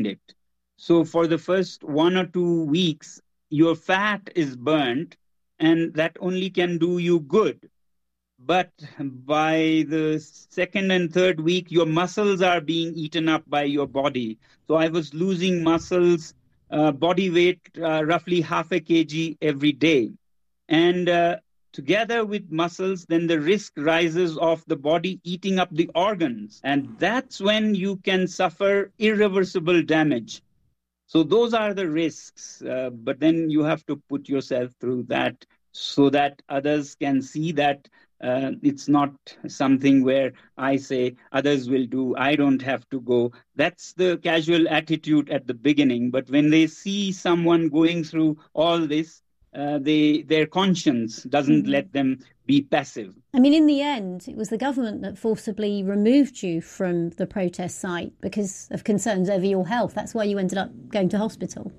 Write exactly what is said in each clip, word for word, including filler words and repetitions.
it. So for the first one or two weeks, your fat is burnt, and that only can do you good. But by the second and third week, your muscles are being eaten up by your body. So I was losing muscles, uh, body weight, uh, roughly half a kg every day. And uh, together with muscles, then the risk rises of the body eating up the organs. And that's when you can suffer irreversible damage. So those are the risks. Uh, but then you have to put yourself through that so that others can see that uh, it's not something where I say others will do, I don't have to go. That's the casual attitude at the beginning. But when they see someone going through all this, uh, they their conscience doesn't mm-hmm. let them be passive. I mean, in the end, it was the government that forcibly removed you from the protest site because of concerns over your health. That's why you ended up going to hospital.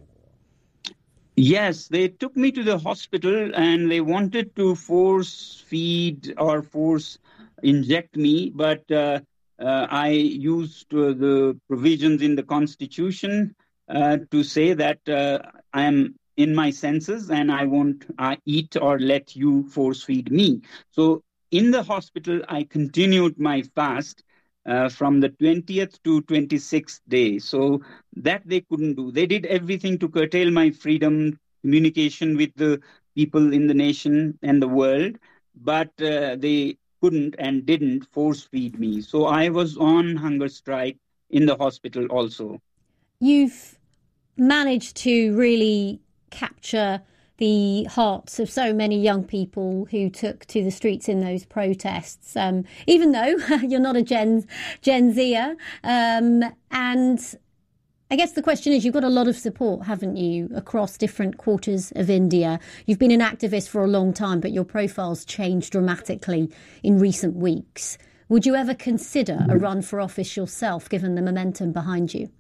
Yes, they took me to the hospital and they wanted to force feed or force inject me, but uh, uh, I used uh, the provisions in the Constitution uh, to say that uh, I am in my senses and I won't uh, eat or let you force feed me. So in the hospital, I continued my fast uh, from the twentieth to twenty-sixth day. So that they couldn't do. They did everything to curtail my freedom, communication with the people in the nation and the world, but uh, they couldn't and didn't force feed me. So I was on hunger strike in the hospital also. You've managed to really capture the hearts of so many young people who took to the streets in those protests, um, even though you're not a Gen, Gen Zer. Um, and I guess the question is, you've got a lot of support, haven't you, across different quarters of India? You've been an activist for a long time, but your profile's changed dramatically in recent weeks. Would you ever consider a run for office yourself, given the momentum behind you?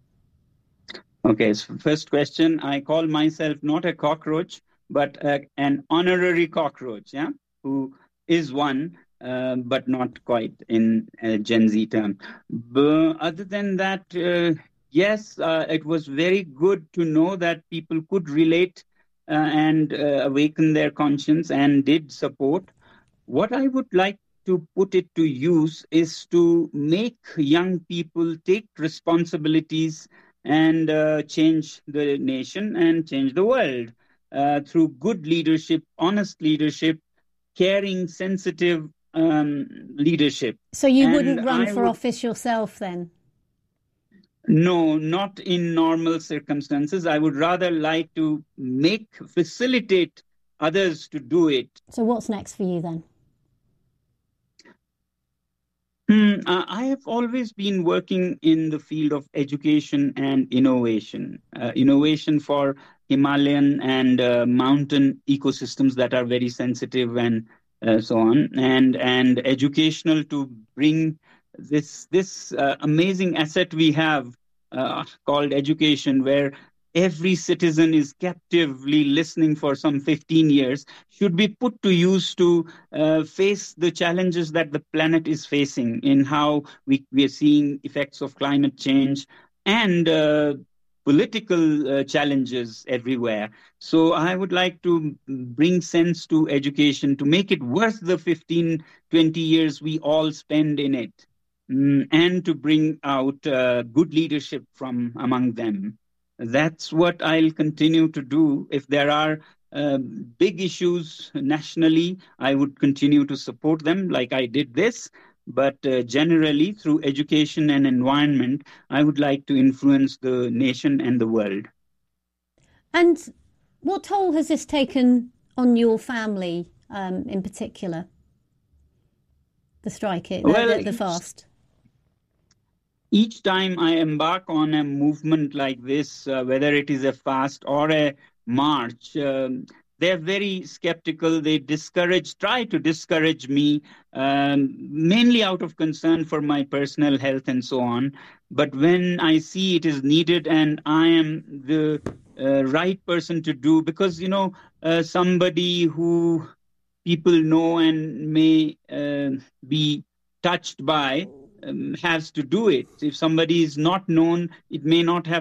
Okay, so first question, I call myself not a cockroach, but uh, an honorary cockroach, yeah, who is one, uh, but not quite in a Gen Z term. But other than that, uh, yes, uh, it was very good to know that people could relate uh, and uh, awaken their conscience and did support. What I would like to put it to use is to make young people take responsibilities and uh, change the nation and change the world uh, through good leadership, honest leadership, caring, sensitive um, leadership. So you and wouldn't run I for would... office yourself then? No, not in normal circumstances. I would rather like to make, facilitate others to do it. So what's next for you then? Hmm, uh, I have always been working in the field of education and innovation. Uh, innovation for Himalayan and uh, mountain ecosystems that are very sensitive and uh, so on, and and educational to bring this this uh, amazing asset we have uh, called education, where every citizen is captively listening for some fifteen years, should be put to use to uh, face the challenges that the planet is facing in how we, we are seeing effects of climate change and uh, political uh, challenges everywhere. So I would like to bring sense to education to make it worth the fifteen, twenty years we all spend in it, mm, and to bring out uh, good leadership from among them. That's what I'll continue to do. If there are uh, big issues nationally, I would continue to support them like I did this. But uh, generally, through education and environment, I would like to influence the nation and the world. And what toll has this taken on your family um, in particular? The strike, the, well, the, the fast? Each time I embark on a movement like this, uh, whether it is a fast or a march, um, they're very skeptical. They discourage, try to discourage me, um, mainly out of concern for my personal health and so on. But when I see it is needed and I am the uh, right person to do, because, you know, uh, somebody who people know and may uh, be touched by, um, has to do it. If somebody is not known, it may not have